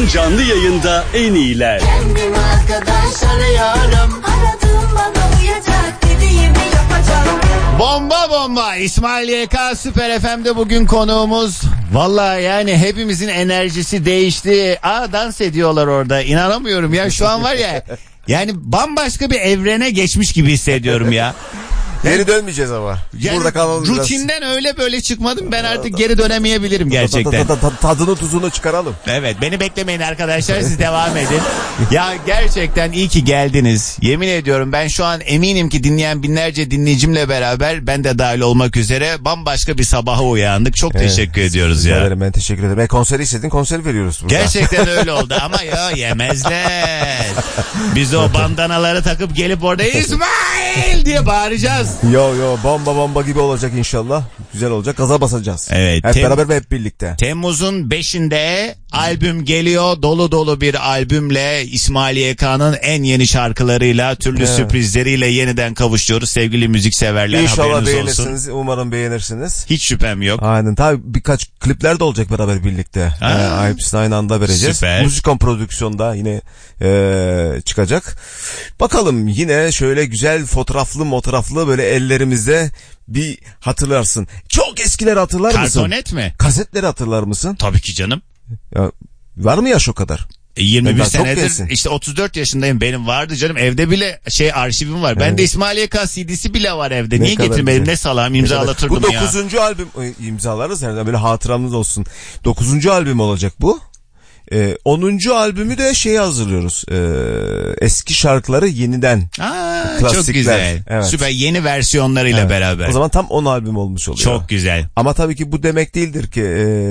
an canlı yayında en iyiler. Kendime arkadaş arıyorum. Aradığım bana uyacak, dediğimi yapacak. Bomba İsmail YK Süper FM'de bugün konuğumuz. Vallahi yani hepimizin enerjisi değişti. Dans ediyorlar orada, inanamıyorum ya, şu an var ya. Yani bambaşka bir evrene geçmiş gibi hissediyorum ya. Geri dönmeyeceğiz ama. Yani burada kalalım biraz. Rutinden öyle böyle çıkmadım, ben artık geri dönemeyebilirim gerçekten. Tadını tuzunu çıkaralım. Evet, beni beklemeyin arkadaşlar, siz devam edin. Ya gerçekten iyi ki geldiniz. Yemin ediyorum ben şu an eminim ki dinleyen binlerce dinleyicimle beraber, ben de dahil olmak üzere, bambaşka bir sabaha uyandık. Çok teşekkür ediyoruz ya. Ben teşekkür ederim. Konseri istedin, konseri veriyoruz burada. Gerçekten öyle oldu ama ya yemezler. Biz o bandanaları takıp gelip orada İsmail diye bağıracağız. Yo bomba gibi olacak inşallah. Güzel olacak. Gaza basacağız. Evet. Hep beraber ve hep birlikte. Temmuz'un 5'inde albüm geliyor. Dolu bir albümle, İsmail YK'nın en yeni şarkılarıyla, türlü sürprizleriyle yeniden kavuşuyoruz. Sevgili müzikseverler, İnşallah haberiniz beğenirsiniz. olsun. Umarım beğenirsiniz. Hiç şüphem yok. Aynen. Tabii birkaç klipler de olacak beraber birlikte. Hepsini aynı anda vereceğiz. Süper. Müzikon prodüksiyonda yine çıkacak. Bakalım, yine şöyle güzel fotoğraflı böyle ellerimizde bir hatırlarsın. Çok eskileri hatırlar mısın? Kartonet mi? Kasetleri hatırlar mısın? Tabii ki canım. Ya, var mı yaş o kadar? 21 senedir işte 34 yaşındayım, benim vardı canım, evde bile arşivim var. Ben de İsmail YK CD'si bile var evde. Niye getirmedim, ne salam, imzalatırdım ya. Bu 9. albüm imzalarız herhalde, böyle hatıramız olsun. 9. albüm olacak bu. 10. albümü de hazırlıyoruz. Eski şarkıları yeniden. Klasikler. Çok güzel. Evet. Süper, yeni versiyonlarıyla beraber. O zaman tam 10 albüm olmuş oluyor. Çok güzel. Ama tabii ki bu demek değildir ki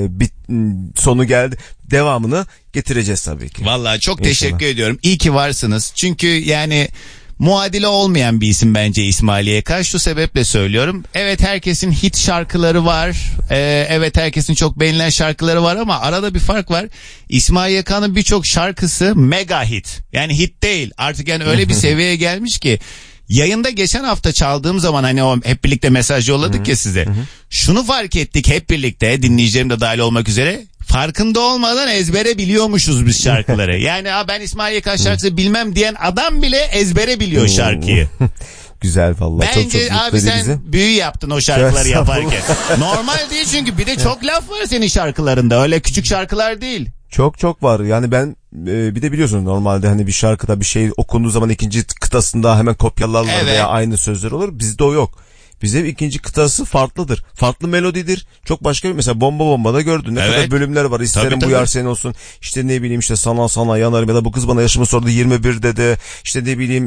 sonu geldi. Devamını getireceğiz tabii ki. Vallahi çok teşekkür ediyorum. İyi ki varsınız. Çünkü yani muadili olmayan bir isim bence İsmail YK. Şu sebeple söylüyorum. Evet, herkesin hit şarkıları var. Evet, herkesin çok beğenilen şarkıları var ama arada bir fark var. İsmail YK'nın birçok şarkısı mega hit. Yani hit değil. Artık yani öyle bir seviyeye gelmiş ki. Yayında geçen hafta çaldığım zaman, hani o hep birlikte mesaj yolladık ya size. Şunu fark ettik hep birlikte, dinleyicilerim de dahil olmak üzere. Farkında olmadan ezbere biliyormuşuz biz şarkıları. Yani ben İsmail YK şarkısı bilmem diyen adam bile ezbere biliyor şarkıyı. Güzel vallahi. Bence çok abi sen bizi. büyü yaptın o şarkıları yaparken. Normal değil çünkü, bir de çok laf var senin şarkılarında. Öyle küçük şarkılar değil. Çok var. Yani ben bir de biliyorsun, normalde hani bir şarkıda bir şey okunduğu zaman ikinci kıtasında hemen kopyalarlar veya aynı sözler olur. Bizde o yok. Bizde ikinci kıtası farklıdır. Farklı melodidir. Çok başka bir, mesela Bomba'da gördün. Ne kadar bölümler var. İsterim bu yar senin olsun. İşte ne bileyim, işte sana yanarım, ya da bu kız bana yaşımı sordu 21'de de. İşte ne bileyim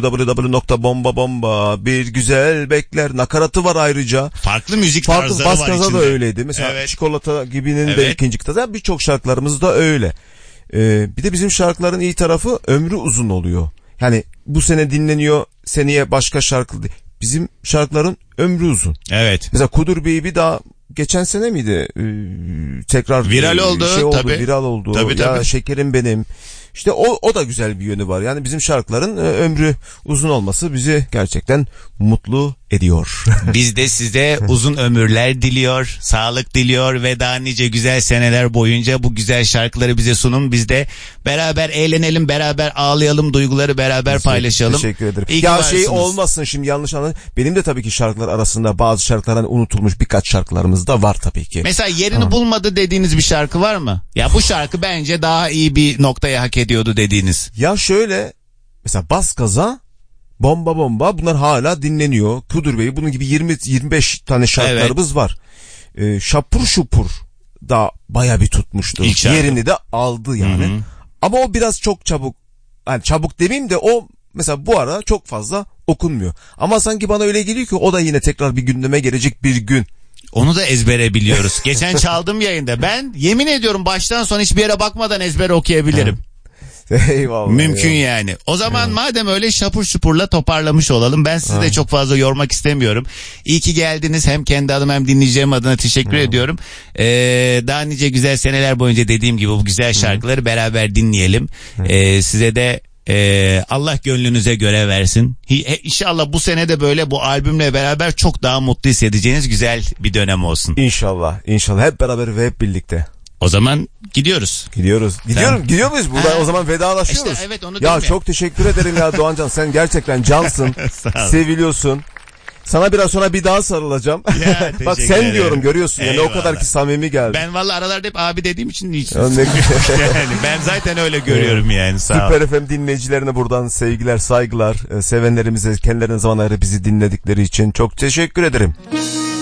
www.bomba bir güzel bekler. Nakaratı var ayrıca. Farklı müzik tarzları var içinde. Baskaza da öyleydi. Mesela Çikolata gibinin de ikinci kıtası. Yani birçok şarkılarımız da öyle. Bir de bizim şarkıların iyi tarafı, ömrü uzun oluyor. Yani bu sene dinleniyor, seneye başka şarkı. Bizim şarkıların ömrü uzun. Evet. Mesela Kudur Baby daha geçen sene miydi? Tekrar viral oldu. Viral oldu. Tabii. Şekerim benim. İşte o da güzel bir yönü var. Yani bizim şarkıların ömrü uzun olması bizi gerçekten mutlu ediyor. Biz de size uzun ömürler diliyor, sağlık diliyor ve daha nice güzel seneler boyunca bu güzel şarkıları bize sunun. Biz de beraber eğlenelim, beraber ağlayalım, duyguları beraber paylaşalım. Teşekkür ederim. Ya olmasın şimdi, yanlış anlayın. Benim de tabii ki şarkılar arasında bazı şarkılardan unutulmuş birkaç şarkılarımız da var tabii ki. Mesela yerini bulmadı dediğiniz bir şarkı var mı? Ya bu şarkı bence daha iyi bir noktaya hak ediyordu dediğiniz. Ya şöyle, mesela Bas Gaza, Bomba bunlar hala dinleniyor. Kudur Bey, bunun gibi 20-25 tane şarkılarımız var. Şapur Şupur da baya bir tutmuştu. Yerini de aldı yani. Hı-hı. Ama o biraz çok çabuk. Yani çabuk demeyeyim de, o mesela bu ara çok fazla okunmuyor. Ama sanki bana öyle geliyor ki o da yine tekrar bir gündeme gelecek bir gün. Onu da ezbere biliyoruz. Geçen çaldım yayında. Ben yemin ediyorum baştan sona hiçbir yere bakmadan ezbere okuyabilirim. Eyvallah. Mümkün yani. O zaman madem öyle şapur şupurla toparlamış olalım. Ben sizi de çok fazla yormak istemiyorum. İyi ki geldiniz. Hem kendi adıma hem dinleyeceğim adına teşekkür ediyorum. Daha nice güzel seneler boyunca dediğim gibi bu güzel şarkıları beraber dinleyelim. Size de Allah gönlünüze göre versin. İnşallah bu sene de böyle bu albümle beraber çok daha mutlu hissedeceğiniz güzel bir dönem olsun. İnşallah. Hep beraber ve hep birlikte. O zaman gidiyoruz. Gidiyor muyuz? Buradan o zaman vedalaşıyoruz. İşte evet, onu ya diyorum çok teşekkür ederim ya Doğancan. Sen gerçekten cansın. Seviliyorsun. Sana biraz sonra bir daha sarılacağım. Ya, Bak sen ederim. diyorum, görüyorsun yani, o kadar ki samimi geldi. Ben valla aralarda hep abi dediğim için hiç. Ya ne- Yani ben zaten öyle görüyorum yani. Sağ ol. Süper FM dinleyicilerine buradan sevgiler, saygılar. Sevenlerimize kendilerine zaman ayırıp bizi dinledikleri için çok teşekkür ederim.